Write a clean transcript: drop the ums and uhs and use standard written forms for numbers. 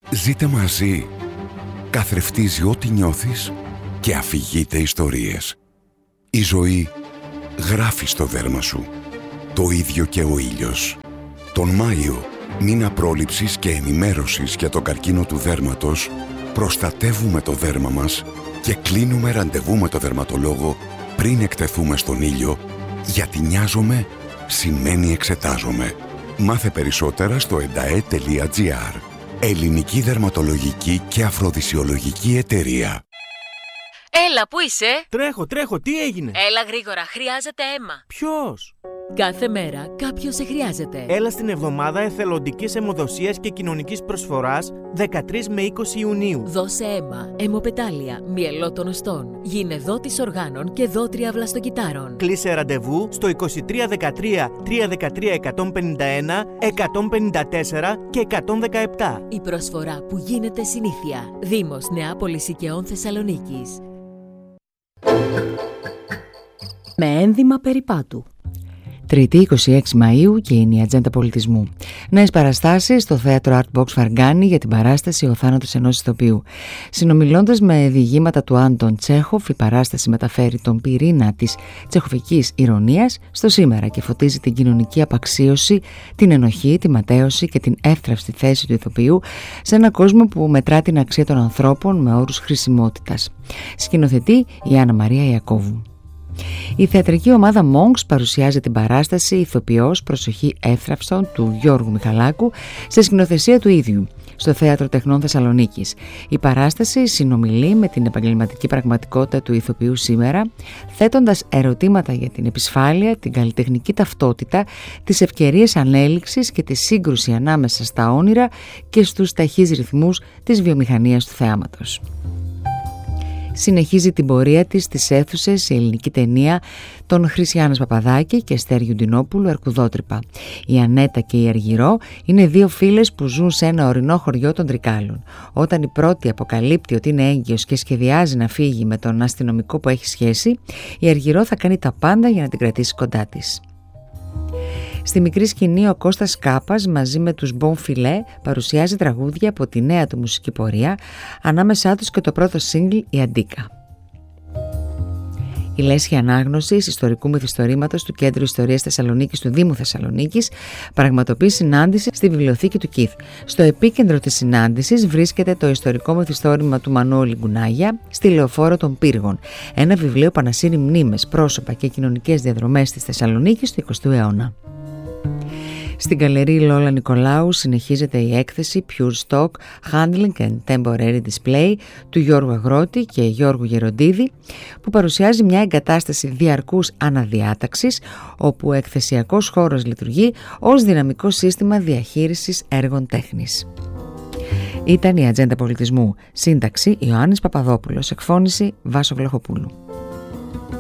Ζείτε μαζί. Καθρεφτίζει ό,τι νιώθεις και αφηγείται ιστορίες. Η ζωή γράφει στο δέρμα σου. Το ίδιο και ο ήλιος. Τον Μάιο, μήνα πρόληψης και ενημέρωσης για τον καρκίνο του δέρματος, προστατεύουμε το δέρμα μας και κλείνουμε ραντεβού με το δερματολόγο πριν εκτεθούμε στον ήλιο, γιατί νοιάζομαι σημαίνει εξετάζομαι. Μάθε περισσότερα στο endae.gr. Ελληνική Δερματολογική και Αφροδισιολογική Εταιρεία. Έλα, πού είσαι? Τρέχω, τι έγινε? Έλα γρήγορα, χρειάζεται αίμα. Ποιος? Κάθε μέρα κάποιος σε χρειάζεται. Έλα στην εβδομάδα εθελοντικής αιμοδοσίας και κοινωνικής προσφοράς 13 με 20 Ιουνίου. Δώσε αίμα, αιμοπετάλια, μυελό των οστών, γίνε δότης οργάνων και δότρια βλαστοκυτάρων. Κλείσε ραντεβού στο 2313 313 151, 154 και 117. Η προσφορά που γίνεται συνήθεια. Δήμος Νεάπολης Οικαιών Θεσσαλονίκης. Με ένδυμα περιπάτου. Τρίτη 26 Μαΐου και είναι η ατζέντα πολιτισμού. Νέες παραστάσεις στο θέατρο Art Box Φαργκάνη για την παράσταση «Ο θάνατος ενός ηθοποιού». Συνομιλώντας με διηγήματα του Άντων Τσέχοφ, η παράσταση μεταφέρει τον πυρήνα της τσεχοφικής ηρωνίας στο σήμερα και φωτίζει την κοινωνική απαξίωση, την ενοχή, τη ματέωση και την εύθραυστη θέση του ηθοποιού σε έναν κόσμο που μετρά την αξία των ανθρώπων με όρους χρησιμότητας. Σκηνοθετεί η Άννα Μαρία Ιακώβου. Η θεατρική ομάδα Monks παρουσιάζει την παράσταση «Ηθοποιός, προσοχή εύθραυστον» του Γιώργου Μιχαλάκου σε σκηνοθεσία του ίδιου στο Θέατρο Τεχνών Θεσσαλονίκης. Η παράσταση συνομιλεί με την επαγγελματική πραγματικότητα του ηθοποιού σήμερα, θέτοντας ερωτήματα για την επισφάλεια, την καλλιτεχνική ταυτότητα, τις ευκαιρίες ανέλυξης και τη σύγκρουση ανάμεσα στα όνειρα και στους ταχύς ρυθμούς της βιομηχανίας του θεάματος. Συνεχίζει την πορεία της στις αίθουσες η ελληνική ταινία των Χρυσιάνας Παπαδάκη και Στέριου Ντινόπουλου Αρκουδότρυπα. Η Ανέτα και η Αργυρό είναι δύο φίλες που ζουν σε ένα ορεινό χωριό των Τρικάλων. Όταν η πρώτη αποκαλύπτει ότι είναι έγκυος και σχεδιάζει να φύγει με τον αστυνομικό που έχει σχέση, η Αργυρό θα κάνει τα πάντα για να την κρατήσει κοντά της. Στη μικρή σκηνή ο Κώστας Κάπας μαζί με τους Bon Filet παρουσιάζει τραγούδια από τη νέα του μουσική πορεία, ανάμεσά τους και το πρώτο σίγγλ «Η Αντίκα». Η Λέσχη Ανάγνωσης ιστορικού μυθιστορήματος του Κέντρου Ιστορίας Θεσσαλονίκης του Δήμου Θεσσαλονίκης πραγματοποιεί συνάντηση στη βιβλιοθήκη του ΚΙΘ. Στο επίκεντρο της συνάντησης βρίσκεται το ιστορικό μυθιστόρημα του Μανώλη Γκουνάγια στη Λεωφόρο των Πύργων, ένα βιβλίο που ανασύρει μνήμες, πρόσωπα και κοινωνικές διαδρομές της Θεσσαλονίκης του 20ου αιώνα. Στην Γκαλερί Λόλα Νικολάου συνεχίζεται η έκθεση Pure Stock Handling and Temporary Display του Γιώργου Αγρότη και Γιώργου Γεροντίδη, που παρουσιάζει μια εγκατάσταση διαρκούς αναδιάταξης, όπου ο εκθεσιακός χώρος λειτουργεί ως δυναμικό σύστημα διαχείρισης έργων τέχνης. Ήταν η Ατζέντα Πολιτισμού. Σύνταξη Ιωάννης Παπαδόπουλος. Εκφώνηση Βάσο Βλαχοπούλου.